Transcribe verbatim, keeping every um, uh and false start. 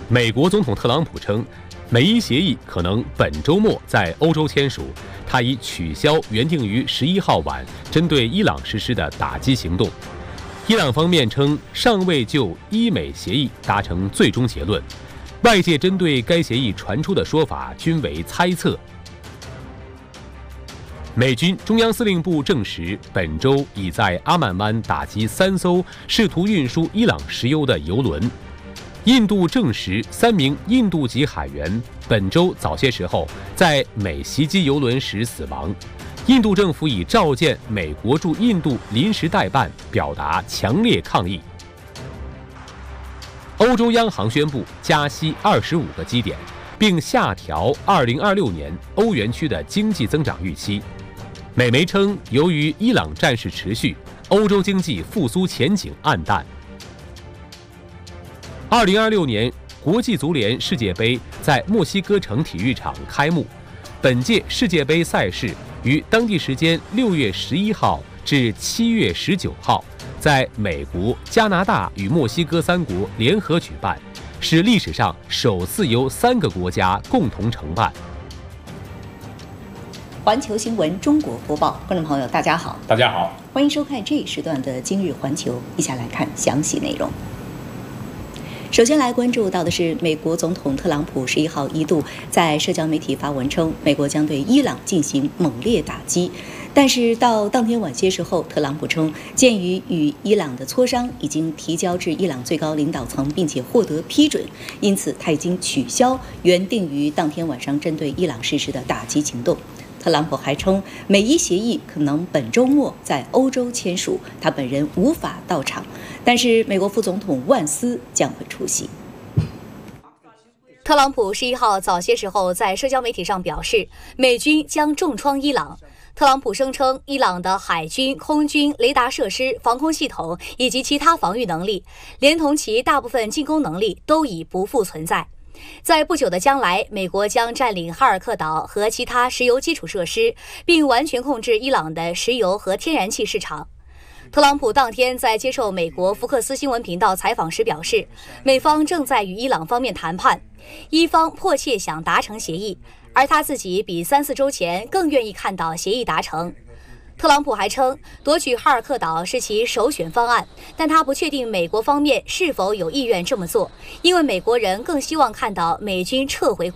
美国总统特朗普称，美伊协议可能本周末在欧洲签署，他已取消原定于十一号晚针对伊朗实施的打击行动。伊朗方面称，尚未就伊美协议达成最终结论，外界针对该协议传出的说法均为猜测。美军中央司令部证实，本周已在阿曼湾打击三艘试图运输伊朗石油的油轮。印度证实，三名印度籍海员本周早些时候在美袭击油轮时死亡。印度政府已召见美国驻印度临时代办，表达强烈抗议。欧洲央行宣布加息二十五个基点，并下调二零二六年欧元区的经济增长预期。美媒称，由于伊朗战事持续，欧洲经济复苏前景暗淡。二零二六年国际足联世界杯在墨西哥城体育场开幕，本届世界杯赛事于当地时间六月十一号至七月十九号，在美国、加拿大与墨西哥三国联合举办，是历史上首次由三个国家共同承办。 环球新闻中国播报，观众朋友大家好， 大家好， 欢迎收看这一时段的今日环球，一起来看详细内容。首先来关注到的是，美国总统特朗普十一号一度在社交媒体发文称，美国将对伊朗进行猛烈打击。但是到当天晚些时候，特朗普称，鉴于与伊朗的磋商已经提交至伊朗最高领导层，并且获得批准，因此他已经取消原定于当天晚上针对伊朗实施的打击行动。特朗普还称，美伊协议可能本周末在欧洲签署，他本人无法到场，但是美国副总统万斯将会出席。 特朗普十一号早些时候在社交媒体上表示，美军将重创伊朗。特朗普声称，伊朗的海军、空军、雷达设施、防空系统以及其他防御能力，连同其大部分进攻能力都已不复存在。在不久的将来，美国将占领哈尔克岛和其他石油基础设施，并完全控制伊朗的石油和天然气市场。特朗普当天在接受美国福克斯新闻频道采访时表示，美方正在与伊朗方面谈判，伊方迫切想达成协议，而他自己比三四周前更愿意看到协议达成。特朗普还称，夺取哈尔克岛是其首选方案，但他不确定美国方面是否有意愿这么做，因为美国人更希望看到美军撤回